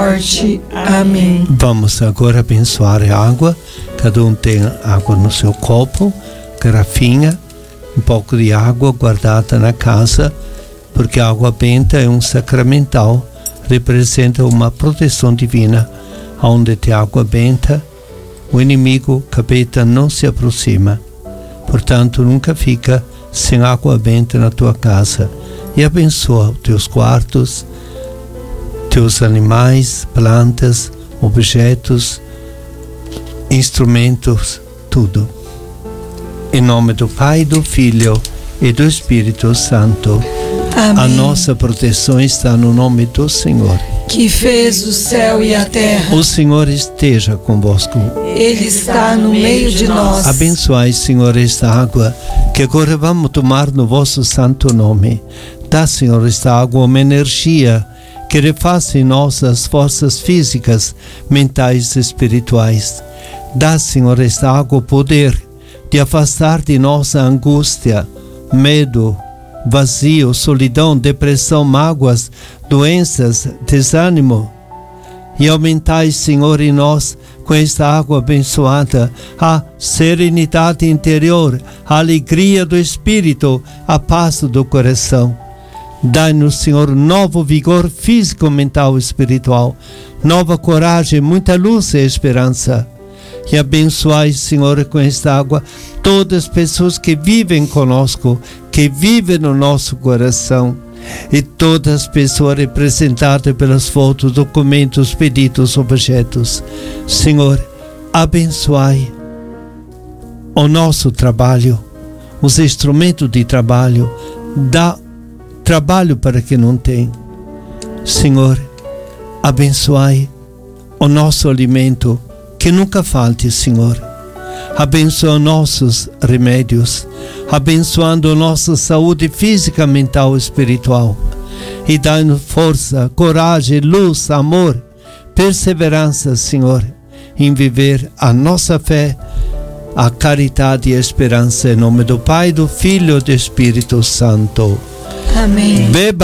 morte. Amém. Vamos agora abençoar a água. Cada um tem água no seu copo, garrafinha, um pouco de água guardada na casa, porque a água benta é um sacramental, representa uma proteção divina. Onde tem água benta, o inimigo, capeta, não se aproxima. Portanto, nunca fica sem água benta na tua casa. E abençoa os teus quartos, teus animais, plantas, objetos, instrumentos, tudo. Em nome do Pai, do Filho e do Espírito Santo. Amém. A nossa proteção está no nome do Senhor, que fez o céu e a terra. O Senhor esteja convosco. Ele está no meio de nós. Abençoai, Senhor, esta água que agora vamos tomar no vosso santo nome. Dá, Senhor, esta água uma energia que refaça em nós as forças físicas, mentais e espirituais. Dá, Senhor, esta água o poder de afastar de nós a angústia, medo, vazio, solidão, depressão, mágoas, doenças, desânimo. E aumentai, Senhor, em nós, com esta água abençoada, a serenidade interior, a alegria do espírito, a paz do coração. Dai-nos, Senhor, novo vigor físico, mental e espiritual, nova coragem, muita luz e esperança. E abençoai, Senhor, com esta água, todas as pessoas que vivem conosco, que vivem no nosso coração, e todas as pessoas representadas pelas fotos, documentos, pedidos, objetos. Senhor, abençoai o nosso trabalho, os instrumentos de trabalho, dá trabalho para quem não tem. Senhor, abençoai o nosso alimento, que nunca falte, Senhor. Abençoa nossos remédios, abençoando nossa saúde física, mental e espiritual. E dá-nos força, coragem, luz, amor, perseverança, Senhor, em viver a nossa fé, a caridade e a esperança. Em nome do Pai, do Filho e do Espírito Santo. Amém. Beba